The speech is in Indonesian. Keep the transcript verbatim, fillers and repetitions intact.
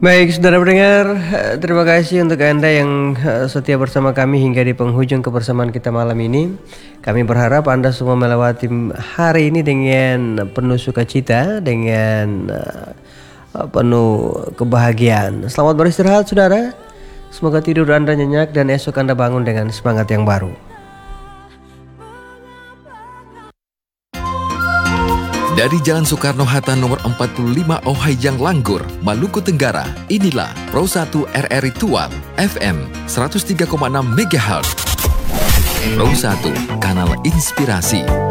Baik, saudara pendengar, eh, terima kasih untuk Anda yang eh, setia bersama kami hingga di penghujung kebersamaan kita malam ini. Kami berharap Anda semua melewati hari ini dengan penuh sukacita, dengan eh, penuh kebahagiaan. Selamat beristirahat, saudara. Semoga tidur Anda nyenyak dan esok Anda bangun dengan semangat yang baru. Dari Jalan Soekarno-Hatta nomor empat puluh lima Ohayjang Langgur, Maluku Tenggara, inilah Pro satu R R I Tual, F M seratus tiga koma enam megahertz. Pro satu, kanal inspirasi.